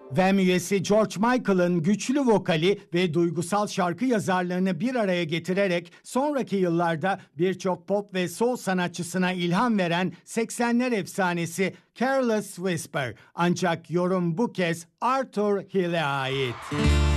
Wham üyesi George Michael'ın güçlü vokali ve duygusal şarkı yazarlarını bir araya getirerek sonraki yıllarda birçok pop ve soul sanatçısına ilham veren 80'ler efsanesi Careless Whisper. Ancak yorum bu kez Arthur Hill'e ait.